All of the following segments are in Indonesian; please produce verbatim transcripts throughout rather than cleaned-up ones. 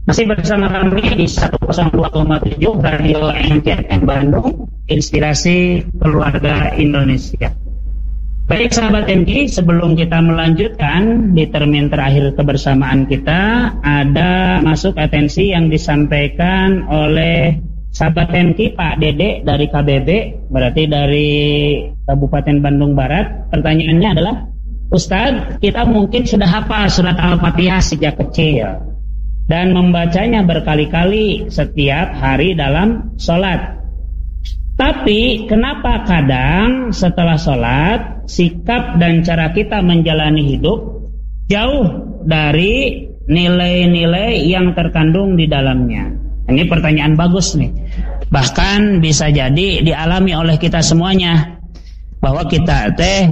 Masih bersama kami di seratus dua koma tujuh Radio M K F M Bandung, Inspirasi Keluarga Indonesia. Baik sahabat M K, sebelum kita melanjutkan di termin terakhir kebersamaan kita, ada masuk atensi yang disampaikan oleh sahabat M K Pak Dede dari K B B, berarti dari Kabupaten Bandung Barat. Pertanyaannya adalah, Ustadz, kita mungkin sudah hafal surat Al-Fatihah sejak kecil dan membacanya berkali-kali setiap hari dalam sholat. Tapi kenapa kadang setelah sholat sikap dan cara kita menjalani hidup jauh dari nilai-nilai yang terkandung di dalamnya? Ini pertanyaan bagus nih. Bahkan bisa jadi dialami oleh kita semuanya, bahwa kita teh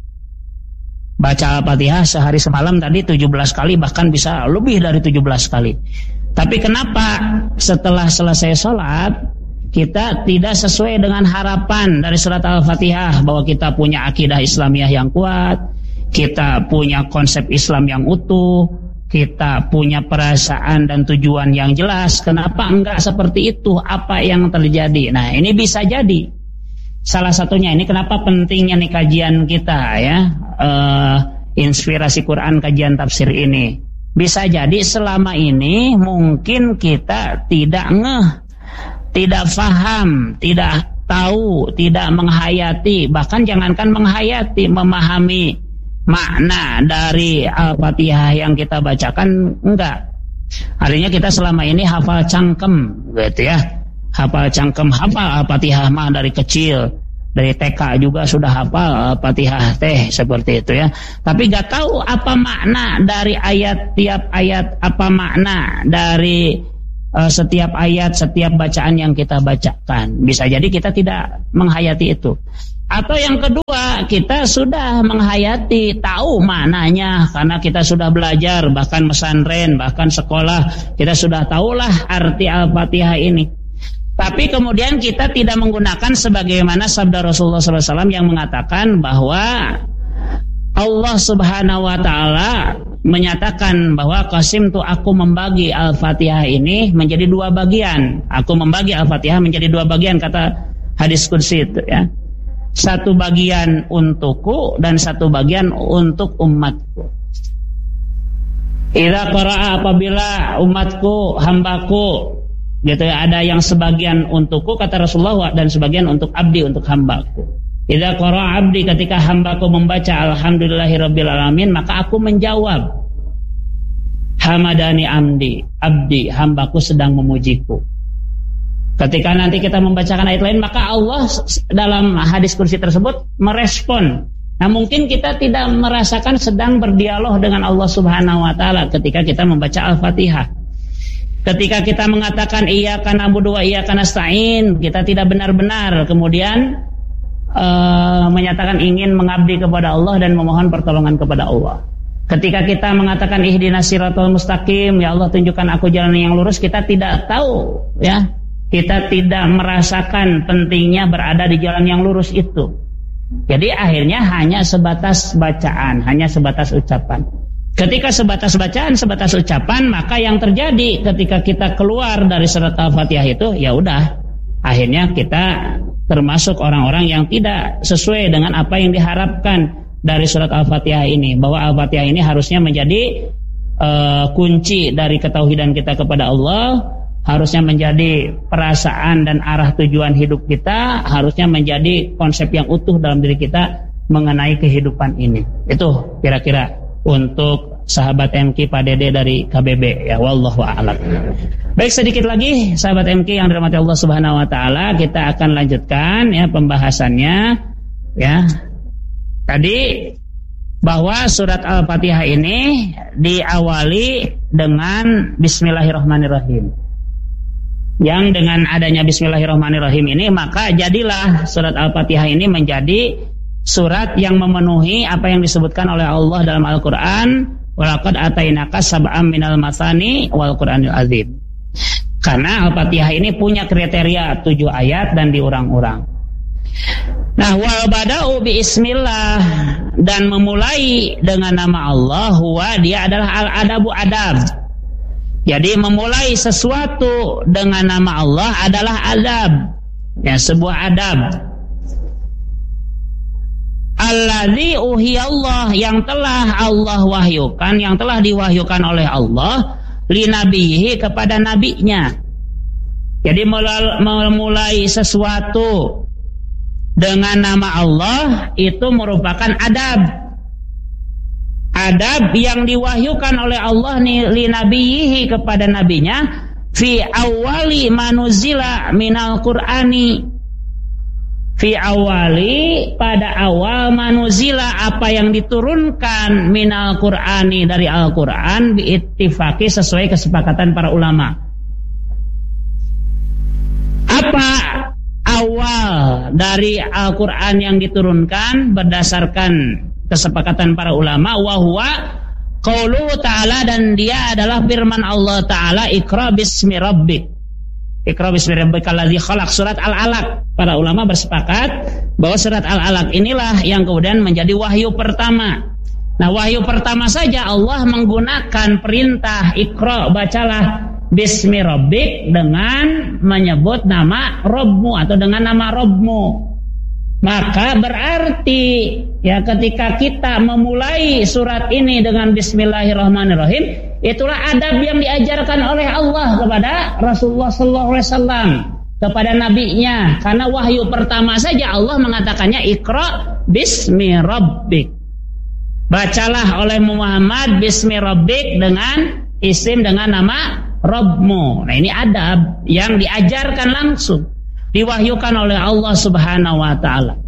baca Al-Fatihah sehari semalam tadi tujuh belas kali, bahkan bisa lebih dari tujuh belas kali. Tapi kenapa setelah selesai sholat kita tidak sesuai dengan harapan dari surat Al-Fatihah, bahwa kita punya akidah Islamiyah yang kuat, kita punya konsep Islam yang utuh, kita punya perasaan dan tujuan yang jelas. Kenapa enggak seperti itu? Apa yang terjadi? Nah, ini bisa jadi salah satunya. Ini kenapa pentingnya nih kajian kita ya, uh, Inspirasi Quran kajian tafsir ini. Bisa jadi selama ini mungkin kita tidak ngeh, tidak paham, tidak tahu, tidak menghayati, bahkan jangankan menghayati, memahami makna dari Al-Fatihah yang kita bacakan, enggak. Artinya kita selama ini hafal cangkem gitu ya. Hafal cangkem, hafal Al-Fatihah mah dari kecil, dari T K juga sudah hafal Al-Fatihah teh seperti itu ya. Tapi gak tahu apa makna dari ayat tiap ayat, apa makna dari uh, setiap ayat, setiap bacaan yang kita bacakan. Bisa jadi kita tidak menghayati itu. Atau yang kedua, kita sudah menghayati, tahu maknanya karena kita sudah belajar, bahkan pesantren, bahkan sekolah, kita sudah tahulah arti Al-Fatihah ini. Tapi kemudian kita tidak menggunakan sebagaimana sabda Rasulullah shallallahu alaihi wasallam yang mengatakan bahwa Allah Subhanahu wa Ta'ala menyatakan bahwa qasim tu, aku membagi Al-Fatihah ini menjadi dua bagian. Aku membagi Al-Fatihah menjadi dua bagian, kata hadis qudsi itu ya. Satu bagian untukku dan satu bagian untuk umatku. Idza qara'a, apabila umatku, hambaku gitu ya, ada yang sebagian untukku kata Rasulullah, dan sebagian untuk abdi, untuk hambaku. Idza qara'a abdi, ketika hambaku membaca alhamdulillahirabbil alamin, maka aku menjawab hamadani amdi, abdi, hambaku sedang memujiku. Ketika nanti kita membacakan ayat lain, maka Allah dalam hadis kursi tersebut merespon. Nah, mungkin kita tidak merasakan sedang berdialog dengan Allah Subhanahu wa Ta'ala ketika kita membaca Al-Fatihah. Ketika kita mengatakan iyyaka na'budu wa iyyaka nasta'in, kita tidak benar-benar kemudian uh, menyatakan ingin mengabdi kepada Allah dan memohon pertolongan kepada Allah. Ketika kita mengatakan ihdinas siratal mustaqim, ya Allah tunjukkan aku jalan yang lurus, kita tidak tahu ya, kita tidak merasakan pentingnya berada di jalan yang lurus itu. Jadi akhirnya hanya sebatas bacaan, hanya sebatas ucapan. Ketika sebatas bacaan, sebatas ucapan, maka yang terjadi ketika kita keluar dari surat Al-Fatihah itu, ya udah, akhirnya kita termasuk orang-orang yang tidak sesuai dengan apa yang diharapkan dari surat Al-Fatihah ini, bahwa Al-Fatihah ini harusnya menjadi uh, kunci dari ketauhidan kita kepada Allah, harusnya menjadi perasaan dan arah tujuan hidup kita, harusnya menjadi konsep yang utuh dalam diri kita mengenai kehidupan ini. Itu kira-kira untuk sahabat M K Pak Dede dari K B B ya, wallahu a'lam. Baik, sedikit lagi sahabat M K yang dirahmati Allah Subhanahu wa Ta'ala, kita akan lanjutkan ya pembahasannya ya. Tadi bahwa surat Al-Fatihah ini diawali dengan Bismillahirrahmanirrahim. Yang dengan adanya Bismillahirrahmanirrahim ini, maka jadilah surat Al-Fatihah ini menjadi surat yang memenuhi apa yang disebutkan oleh Allah dalam Al-Quran, walaqad atainaka sab'am minal masani wal Qur'anil azim. Karena Al-Fatihah ini punya kriteria tujuh ayat dan diurang-urang. Nah, wal bada'u bi ismillah, dan memulai dengan nama Allah, huwa dia adalah al-adabu adab. Jadi memulai sesuatu dengan nama Allah adalah adab, ya, sebuah adab. Alladzi uhiyallah, yang telah Allah wahyukan, yang telah diwahyukan oleh Allah li nabihi, kepada nabinya. Jadi memulai sesuatu dengan nama Allah itu merupakan adab. Adab yang diwahyukan oleh Allah li nabihi, kepada nabinya, fi awali manuzila minal qur'ani, fi awali, pada awal, manuzila, apa yang diturunkan, minal qur'ani, dari Al-Quran, biittifaqi, sesuai kesepakatan para ulama. Apa awal dari Al-Quran yang diturunkan berdasarkan kesepakatan para ulama? Wahwa qauluhu ta'ala, dan dia adalah firman Allah Ta'ala, Iqra bismi rabbik, Iqra bismi rabbikal ladzi khalaq, surat Al-Alaq. Para ulama bersepakat bahwa surat Al-Alaq inilah yang kemudian menjadi wahyu pertama. Nah, wahyu pertama saja Allah menggunakan perintah Iqra, bacalah bismi rabbik, dengan menyebut nama Rabbmu atau dengan nama Rabbmu. Maka berarti, ya, ketika kita memulai surat ini dengan bismillahirrahmanirrahim, itulah adab yang diajarkan oleh Allah kepada Rasulullah sallallahu alaihi wasallam, kepada nabinya. Karena wahyu pertama saja Allah mengatakannya Iqra bismi rabbik, bacalah oleh Muhammad bismi rabbik, dengan isim, dengan nama Rabbmu. Nah, ini adab yang diajarkan langsung, diwahyukan oleh Allah Subhanahu wa taala.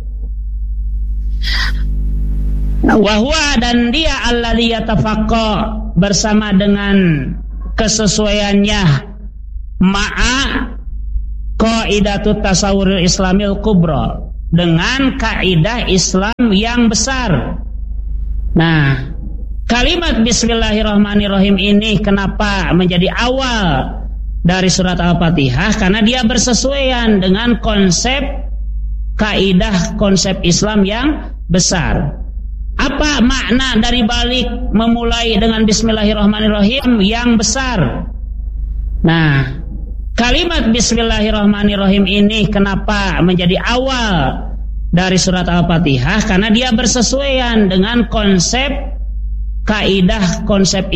Wahwa, dan dia alladzi yatafaqqa, bersama dengan kesesuaiannya, ma'a qaidatut tasawwuril islamil kubra, dengan kaidah Islam yang besar. Nah, kalimat bismillahirrahmanirrahim ini kenapa menjadi awal dari surat Al-Fatihah? Karena dia bersesuaian dengan konsep kaidah konsep Islam yang besar. Apa makna dari balik memulai dengan bismillahirrahmanirrahim yang besar? Nah, kalimat bismillahirrahmanirrahim ini kenapa menjadi awal dari surat Al-Fatihah? Karena dia bersesuaian dengan konsep kaidah konsep